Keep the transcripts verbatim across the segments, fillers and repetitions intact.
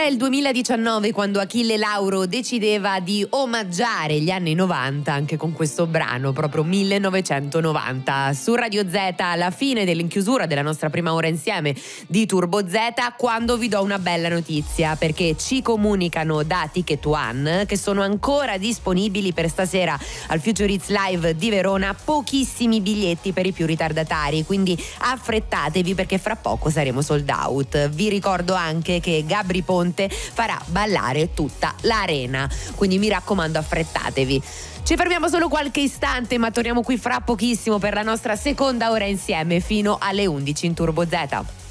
il duemiladiciannove quando Achille Lauro decideva di omaggiare gli anni novanta anche con questo brano, proprio millenovecentonovanta. Su Radio Z, alla fine dell'inchiusura della nostra prima ora insieme di Turbo Z, quando vi do una bella notizia, perché ci comunicano da Ticket One che sono ancora disponibili per stasera al Future Hits Live di Verona pochissimi biglietti per i più ritardatari, quindi affrettatevi perché fra poco saremo sold out. Vi ricordo anche che Gabri Ponte farà ballare tutta l'arena, quindi mi raccomando affrettatevi. Ci fermiamo solo qualche istante, ma torniamo qui fra pochissimo per la nostra seconda ora insieme fino alle undici in Turbo Z.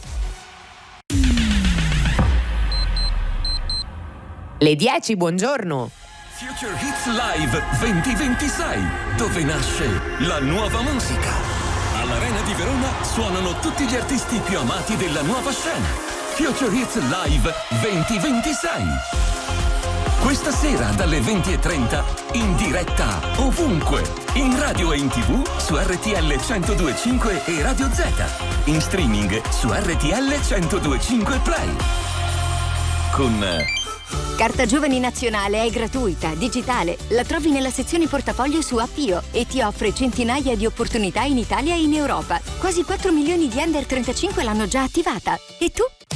Le dieci, buongiorno. Future Hits Live duemilaventisei, dove nasce la nuova musica. All'Arena di Verona suonano tutti gli artisti più amati della nuova scena. Future Hits Live duemilaventisei. Questa sera dalle venti e trenta in diretta ovunque, in radio e in tv su R T L centodue e cinque e Radio Z, in streaming su R T L centodue e cinque Play. Con Carta Giovani Nazionale è gratuita, digitale, la trovi nella sezione portafoglio su Appio e ti offre centinaia di opportunità in Italia e in Europa. Quasi quattro milioni di under trentacinque l'hanno già attivata. E tu?